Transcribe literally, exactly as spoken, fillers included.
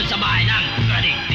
สบายนั่งกระดิก